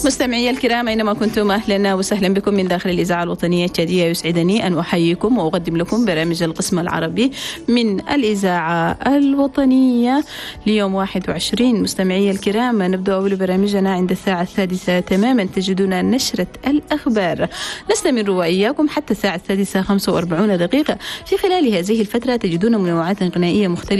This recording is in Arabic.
مستمعي الكرام أينما كنتم أهلا وسهلا بكم من داخل الإذاعة الوطنية التشادية. يسعدني أن أحييكم وأقدم لكم برامج القسم العربي من الإذاعة الوطنية ليوم 21. مستمعي الكرام، نبدأ أول برامجنا عند الساعة 6 تماما. تجدون نشرة الأخبار، نستمر وإياكم حتى الساعة 6:45 دقيقة. في خلال هذه الفترة تجدون منوعات غنائية مختلفة